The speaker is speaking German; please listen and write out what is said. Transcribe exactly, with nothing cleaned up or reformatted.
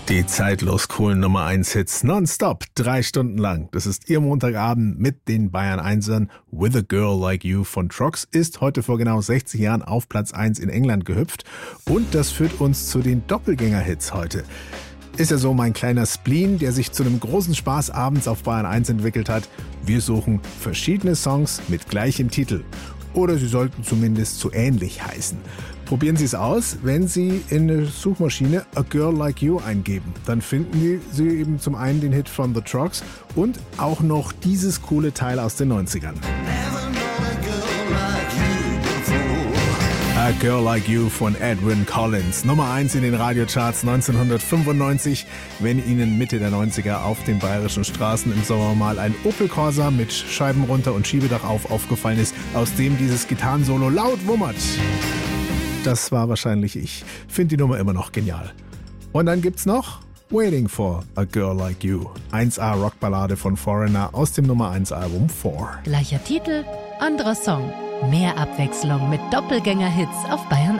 Die zeitlos coolen Nummer eins Hits nonstop, drei Stunden lang. Das ist Ihr Montagabend mit den Bayern Einsern. With a Girl Like You von Trox ist heute vor genau sechzig Jahren auf Platz eins in England gehüpft. Und das führt uns zu den Doppelgänger-Hits heute. Ist ja so mein kleiner Spleen, der sich zu einem großen Spaß abends auf Bayern eins entwickelt hat. Wir suchen verschiedene Songs mit gleichem Titel. Oder sie sollten zumindest so ähnlich heißen. Probieren Sie es aus, wenn Sie in der Suchmaschine A Girl Like You eingeben. Dann finden Sie eben zum einen den Hit von The Trox und auch noch dieses coole Teil aus den neunzigern. A Girl Like You von Edwyn Collins. Nummer eins in den Radiocharts neunzehnhundertfünfundneunzig. Wenn Ihnen Mitte der neunziger auf den bayerischen Straßen im Sommer mal ein Opel Corsa mit Scheiben runter und Schiebedach auf aufgefallen ist, aus dem dieses Gitarrensolo laut wummert. Das war wahrscheinlich ich. Finde die Nummer immer noch genial. Und dann gibt's noch Waiting for a Girl Like You. eins A Rockballade von Foreigner aus dem Nummer eins Album vier. Gleicher Titel, anderer Song. Mehr Abwechslung mit Doppelgänger-Hits auf Bayern